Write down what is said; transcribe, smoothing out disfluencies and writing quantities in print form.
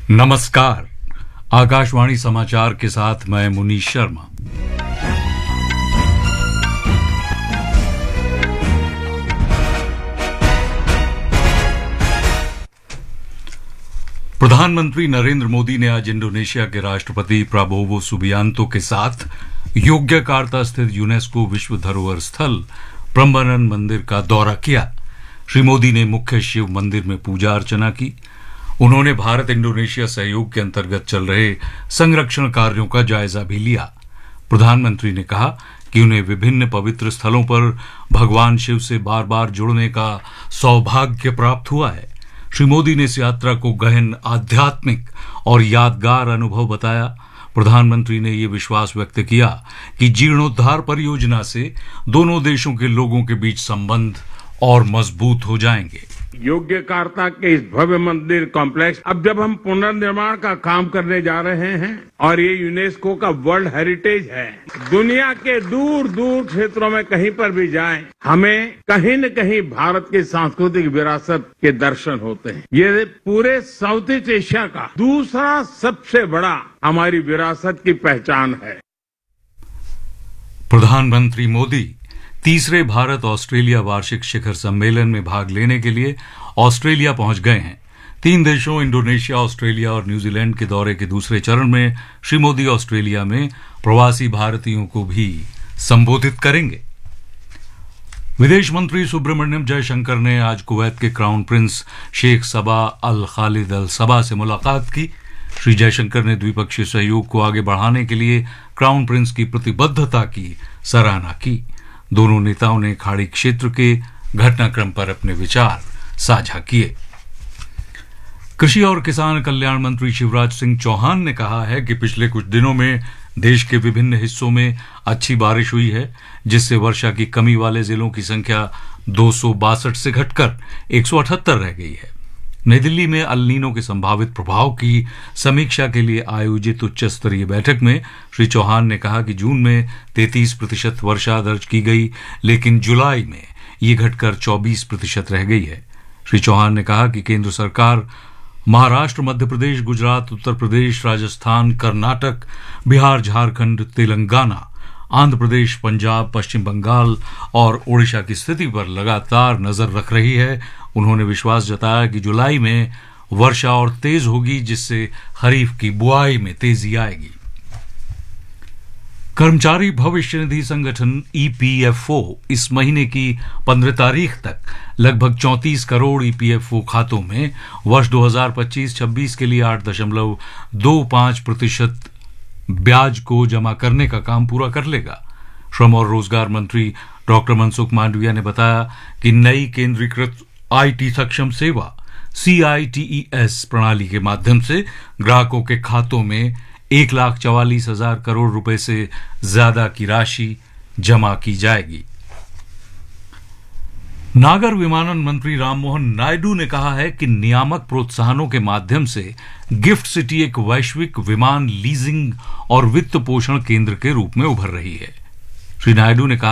नमस्कार। आकाशवाणी समाचार के साथ मैं मुनीश शर्मा। प्रधानमंत्री नरेंद्र मोदी ने आज इंडोनेशिया के राष्ट्रपति प्राबोवो सुबियांतो के साथ योग्यकार्ता स्थित यूनेस्को विश्व धरोहर स्थल प्रम्बनन मंदिर का दौरा किया। श्री मोदी ने मुख्य शिव मंदिर में पूजा अर्चना की। उन्होंने भारत इंडोनेशिया सहयोग के अंतर्गत चल रहे संरक्षण कार्यों का जायजा भी लिया। प्रधानमंत्री ने कहा कि उन्हें विभिन्न पवित्र स्थलों पर भगवान शिव से बार बार जुड़ने का सौभाग्य प्राप्त हुआ है। श्री मोदी ने इस यात्रा को गहन आध्यात्मिक और यादगार अनुभव बताया। प्रधानमंत्री ने ये विश्वास व्यक्त किया कि जीर्णोद्धार परियोजना से दोनों देशों के लोगों के बीच संबंध और मजबूत हो जाएंगे। योग्यकार्ता के इस भव्य मंदिर कॉम्प्लेक्स अब जब हम पुनर्निर्माण का काम करने जा रहे हैं और ये यूनेस्को का वर्ल्ड हेरिटेज है, दुनिया के दूर दूर क्षेत्रों में कहीं पर भी जाएं, हमें कहीं न कहीं भारत की सांस्कृतिक विरासत के दर्शन होते हैं। ये पूरे साउथ ईस्ट एशिया का दूसरा सबसे बड़ा हमारी विरासत की पहचान है। प्रधानमंत्री मोदी तीसरे भारत ऑस्ट्रेलिया वार्षिक शिखर सम्मेलन में भाग लेने के लिए ऑस्ट्रेलिया पहुंच गए हैं। 3 देशों इंडोनेशिया, ऑस्ट्रेलिया और न्यूजीलैंड के दौरे के दूसरे चरण में श्री मोदी ऑस्ट्रेलिया में प्रवासी भारतीयों को भी संबोधित करेंगे। विदेश मंत्री सुब्रमण्यम जयशंकर ने आज कुवैत के क्राउन प्रिंस शेख सबा अल खालिद अल सबा से मुलाकात की। श्री जयशंकर ने द्विपक्षीय सहयोग को आगे बढ़ाने के लिए क्राउन प्रिंस की प्रतिबद्धता की सराहना की। दोनों नेताओं ने खाड़ी क्षेत्र के घटनाक्रम पर अपने विचार साझा किए। कृषि और किसान कल्याण मंत्री शिवराज सिंह चौहान ने कहा है कि पिछले कुछ दिनों में देश के विभिन्न हिस्सों में अच्छी बारिश हुई है, जिससे वर्षा की कमी वाले जिलों की संख्या 262 से घटकर 178 रह गई है। नई दिल्ली में अल नीनो के संभावित प्रभाव की समीक्षा के लिए आयोजित उच्च स्तरीय बैठक में श्री चौहान ने कहा कि जून में 33% वर्षा दर्ज की गई, लेकिन जुलाई में ये घटकर 24% रह गई है। श्री चौहान ने कहा कि केंद्र सरकार महाराष्ट्र, मध्य प्रदेश, गुजरात, उत्तर प्रदेश, राजस्थान, कर्नाटक, बिहार, झारखंड, तेलंगाना, आंध्र प्रदेश, पंजाब, पश्चिम बंगाल और ओडिशा की स्थिति पर लगातार नजर रख रही है। उन्होंने विश्वास जताया कि जुलाई में वर्षा और तेज होगी, जिससे खरीफ की बुआई में तेजी आएगी। कर्मचारी भविष्य निधि संगठन ईपीएफओ इस महीने की 15 तारीख तक लगभग 34 करोड़ ईपीएफओ खातों में वर्ष 2025-26 के लिए 8.25% ब्याज को जमा करने का काम पूरा कर लेगा। श्रम और रोजगार मंत्री डॉक्टर मनसुख मांडविया ने बताया कि नई केंद्रीकृत आईटी सक्षम सेवा CITES प्रणाली के माध्यम से ग्राहकों के खातों में 1,44,000 करोड़ रुपए से ज्यादा की राशि जमा की जाएगी। नागर विमानन मंत्री राममोहन नायडू ने कहा है कि नियामक प्रोत्साहनों के माध्यम से गिफ्ट सिटी एक वैश्विक विमान लीजिंग और वित्त पोषण केंद्र के रूप में उभर रही है। श्री नायडू ने कहा